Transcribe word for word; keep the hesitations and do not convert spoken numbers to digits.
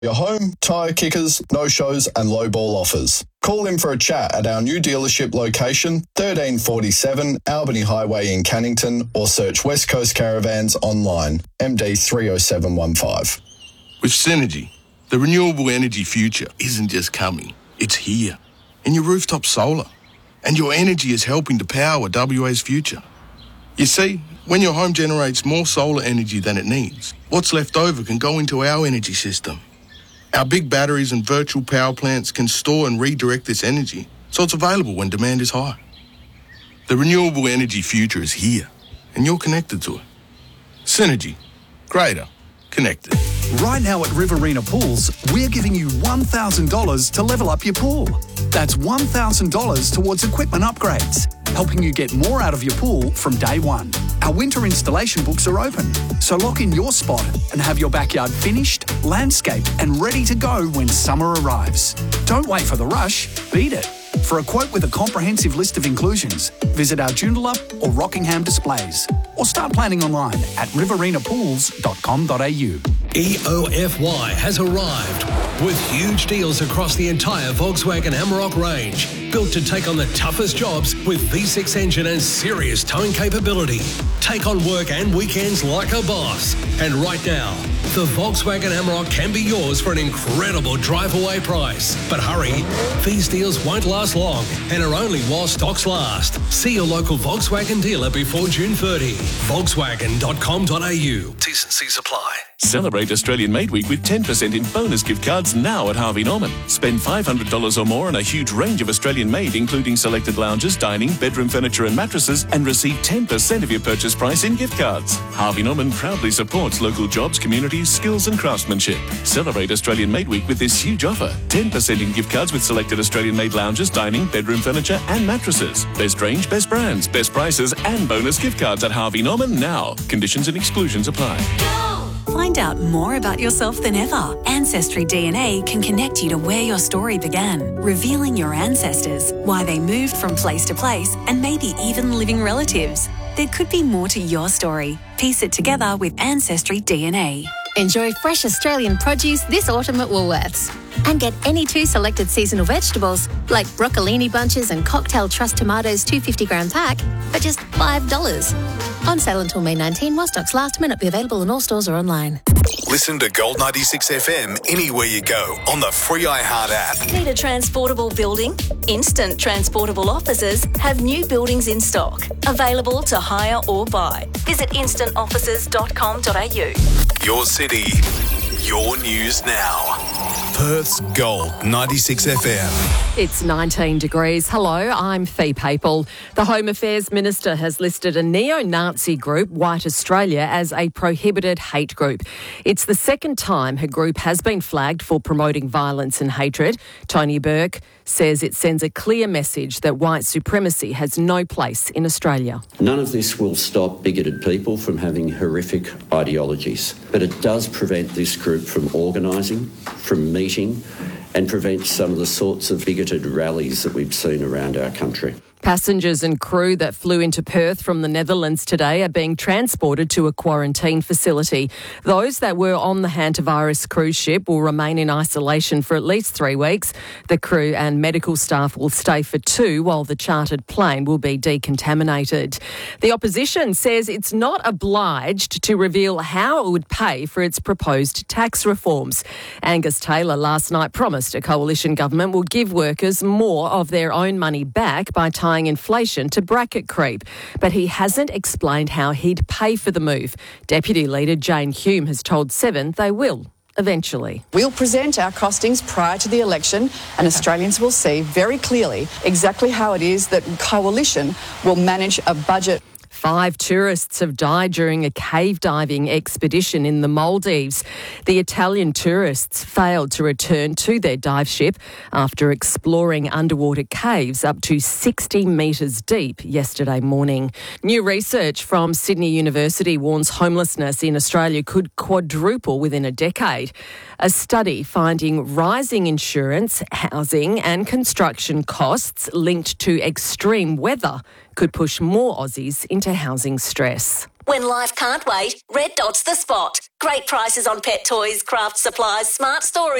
Your home, tyre kickers, no-shows and low-ball offers. Call in for a chat at our new dealership location, thirteen forty-seven Albany Highway in Cannington, or search West Coast Caravans online, M D three oh seven one five. With Synergy, the renewable energy future isn't just coming, it's here. In your rooftop solar. And your energy is helping to power W A's future. You see, when your home generates more solar energy than it needs, what's left over can go into our energy system. Our big batteries and virtual power plants can store and redirect this energy, so it's available when demand is high. The renewable energy future is here, and you're connected to it. Synergy. Greater. Connected. Right now at Riverina Pools, we're giving you one thousand dollars to level up your pool. That's one thousand dollars towards equipment upgrades, helping you get more out of your pool from day one. Our winter installation books are open, so lock in your spot and have your backyard finished, landscaped and ready to go when summer arrives. Don't wait for the rush, beat it. For a quote with a comprehensive list of inclusions, visit our Joondalup or Rockingham displays, or start planning online at riverina pools dot com dot a u. E O F Y has arrived with huge deals across the entire Volkswagen Amarok range. Built to take on the toughest jobs with V six engine and serious towing capability. Take on work and weekends like a boss. And right now, the Volkswagen Amarok can be yours for an incredible drive-away price. But hurry, these deals won't last long and are only while stocks last. See your local Volkswagen dealer before June thirtieth. Volkswagen dot com dot a u. T's and C's apply. Celebrate Australian Made Week with ten percent in bonus gift cards now at Harvey Norman. Spend five hundred dollars or more on a huge range of Australian made, including selected lounges, dining, bedroom furniture and mattresses, and receive ten percent of your purchase price in gift cards. Harvey Norman proudly supports local jobs, communities, skills and craftsmanship. Celebrate Australian Made Week with this huge offer. ten percent in gift cards with selected Australian made lounges, dining, bedroom furniture and mattresses. Best range, best brands, best prices and bonus gift cards at Harvey Norman now. Conditions and exclusions apply. Find out more about yourself than ever. Ancestry D N A can connect you to where your story began, revealing your ancestors, why they moved from place to place, and maybe even living relatives. There could be more to your story. Piece it together with Ancestry D N A. Enjoy fresh Australian produce this autumn at Woolworths. And get any two selected seasonal vegetables, like broccolini bunches and cocktail trust tomatoes two hundred fifty gram pack, for just five dollars. On sale until May nineteenth, while stocks last. May not be available in all stores or online. Listen to Gold ninety-six F M anywhere you go on the free iHeart app. Need a transportable building? Instant Transportable Offices have new buildings in stock, available to hire or buy. Visit instant offices dot com dot a u. Your city, your news now. Perth's Gold ninety-six F M. It's nineteen degrees. Hello, I'm Fee Papel. The Home Affairs Minister has listed a neo-Nazi group, White Australia, as a prohibited hate group. It's the second time her group has been flagged for promoting violence and hatred. Tony Burke says it sends a clear message that white supremacy has no place in Australia. None of this will stop bigoted people from having horrific ideologies, but it does prevent this group from organising, from meeting, and prevent some of the sorts of bigoted rallies that we've seen around our country. Passengers and crew that flew into Perth from the Netherlands today are being transported to a quarantine facility. Those that were on the hantavirus cruise ship will remain in isolation for at least three weeks. The crew and medical staff will stay for two, while the chartered plane will be decontaminated. The opposition says it's not obliged to reveal how it would pay for its proposed tax reforms. Angus Taylor last night promised a coalition government will give workers more of their own money back by tying inflation to bracket creep, but he hasn't explained how he'd pay for the move. Deputy Leader Jane Hume has told Seven they will eventually. We'll present our costings prior to the election and Australians will see very clearly exactly how it is that Coalition will manage a budget. Five tourists have died during a cave diving expedition in the Maldives. The Italian tourists failed to return to their dive ship after exploring underwater caves up to sixty metres deep yesterday morning. New research from Sydney University warns homelessness in Australia could quadruple within a decade. A study finding rising insurance, housing and construction costs linked to extreme weather could push more Aussies into housing stress. When life can't wait, Red Dot's the spot. Great prices on pet toys, craft supplies, smart storage.